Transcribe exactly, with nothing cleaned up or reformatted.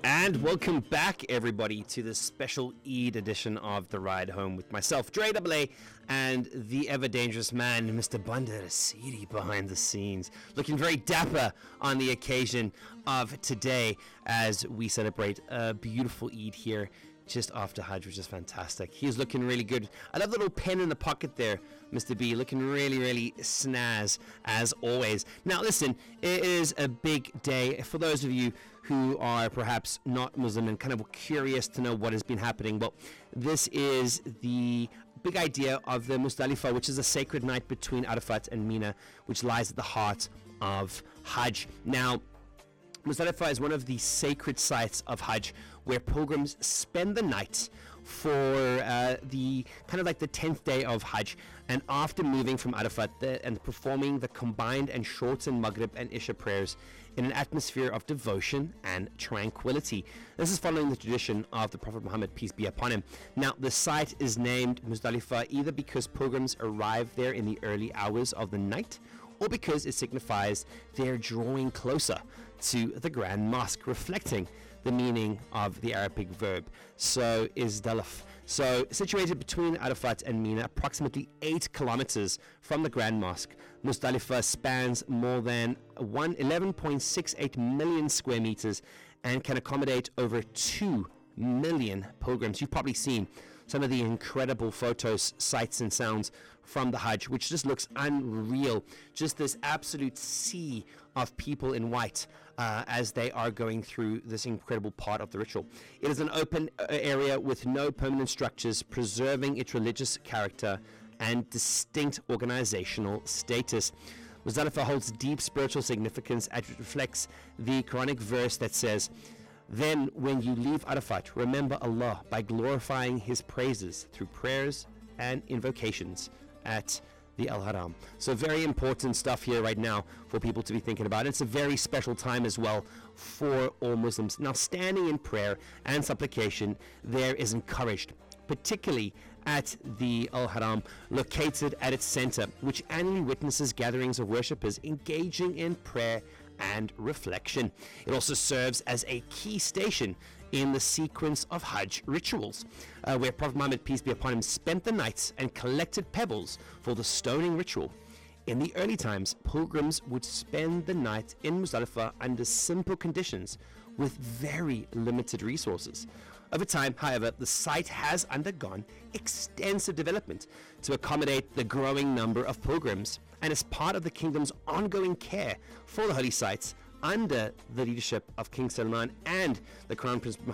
And welcome back, everybody, to this special Eid edition of The Ride Home with myself, Dre Double A, and the ever-dangerous man, Mister Bandar Siri, behind the scenes. Looking very dapper on the occasion of today as we celebrate a beautiful Eid here just after Hajj, which is fantastic. He's looking really good. I love the little pen in the pocket there, Mister B, looking really, really snaz, as always. Now, listen, it is a big day for those of you who are perhaps not Muslim and kind of curious to know what has been happening. Well, this is the big idea of the Muzdalifah, which is a sacred night between Arafat and Mina, which lies at the heart of Hajj. Now, Muzdalifah is one of the sacred sites of Hajj where pilgrims spend the night for uh, the kind of like the tenth day of Hajj, and after moving from Arafat the, and performing the combined and shortened Maghrib and Isha prayers in an atmosphere of devotion and tranquility. This is following the tradition of the Prophet Muhammad, peace be upon him. Now, the site is named Muzdalifah either because pilgrims arrive there in the early hours of the night, or because it signifies they're drawing closer to the Grand Mosque, reflecting the meaning of the Arabic verb. So is Dalaf. So situated between Arafat and Mina, approximately eight kilometers from the Grand Mosque, Muzdalifah spans more than eleven point six eight million square meters and can accommodate over two million pilgrims. You've probably seen some of the incredible photos, sights and sounds from the Hajj, which just looks unreal. Just this absolute sea of people in white uh, as they are going through this incredible part of the ritual. It is an open uh, area with no permanent structures, preserving its religious character and distinct organizational status. Muzdalifah holds deep spiritual significance as it reflects the Quranic verse that says, "Then when you leave Arafat, remember Allah by glorifying His praises through prayers and invocations at the Al-Haram." So very important stuff here right now for people to be thinking about. It's a very special time as well for all Muslims. Now, standing in prayer and supplication there is encouraged, particularly at the Al-Haram, located at its center, which annually witnesses gatherings of worshippers engaging in prayer and reflection. It also serves as a key station in the sequence of Hajj rituals, uh, where Prophet Muhammad, peace be upon him, spent the nights and collected pebbles for the stoning ritual. In the early times, pilgrims would spend the night in Muzdalifah under simple conditions with very limited resources. Over time, however, the site has undergone extensive development to accommodate the growing number of pilgrims, and as part of the kingdom's ongoing care for the holy sites under the leadership of King Salman and the Crown Prince